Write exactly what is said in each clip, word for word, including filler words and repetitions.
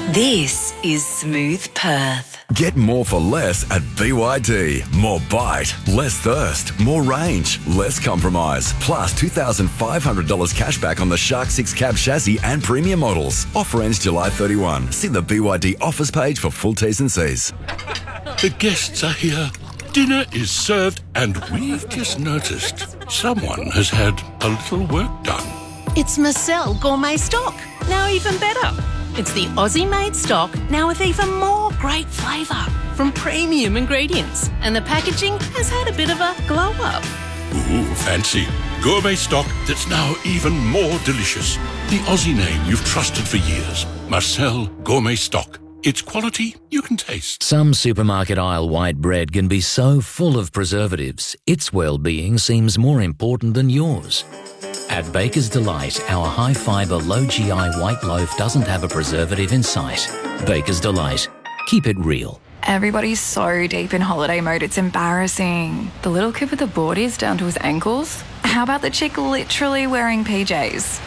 This is Smooth Perth. Get more for less at B Y D. More bite, less thirst, more range, less compromise. Plus two thousand five hundred dollars cash back on the Shark six cab chassis and premium models. Offer ends July thirty-first. See the B Y D offers page for full T's and C's. The guests are here. Dinner is served and we've just noticed someone has had a little work done. It's Marcel Gourmet Stock, now even better. It's the Aussie-made stock, now with even more great flavour from premium ingredients. And the packaging has had a bit of a glow-up. Ooh, fancy. Gourmet stock that's now even more delicious. The Aussie name you've trusted for years. Marcel Gourmet Stock. It's quality you can taste. Some supermarket aisle white bread can be so full of preservatives, its well-being seems more important than yours. At Baker's Delight, our high-fibre, low-G I white loaf doesn't have a preservative in sight. Baker's Delight. Keep it real. Everybody's so deep in holiday mode, it's embarrassing. The little kid with the boardies down to his ankles? How about the chick literally wearing P Js?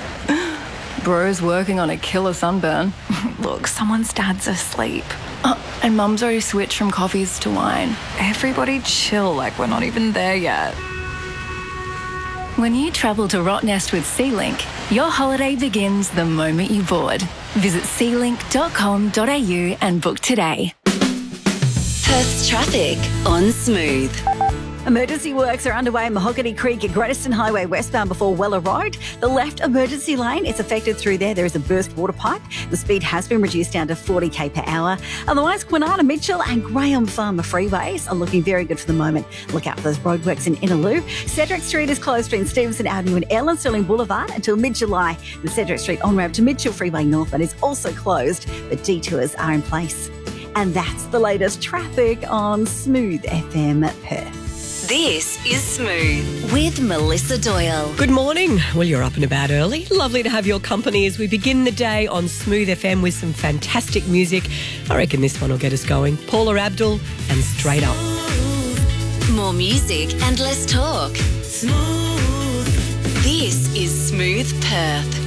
Bro's working on a killer sunburn. Look, someone's dad's asleep. Oh, and mum's already switched from coffees to wine. Everybody chill, like we're not even there yet. When you travel to Rottnest with SeaLink, your holiday begins the moment you board. Visit sea link dot com dot a u and book today. Perth's traffic on Smooth. Emergency works are underway in Mahogany Creek at Greateston Highway westbound before Weller Road. The left emergency lane is affected through there. There is a burst water pipe. The speed has been reduced down to forty k per hour. Otherwise, Kwinana, Mitchell and Graham Farmer freeways are looking very good for the moment. Look out for those roadworks in Innaloo. Cedric Street is closed between Stevenson Avenue and Ellen Sterling Boulevard until mid-July. The Cedric Street on-ramp to Mitchell Freeway northbound is also closed, but detours are in place. And that's the latest traffic on Smooth F M Perth. This is Smooth with Melissa Doyle. Good morning. Well, you're up and about early. Lovely to have your company as we begin the day on Smooth F M with some fantastic music. I reckon this one will get us going. Paula Abdul and Straight Up. More music and less talk. Smooth. This is Smooth Perth.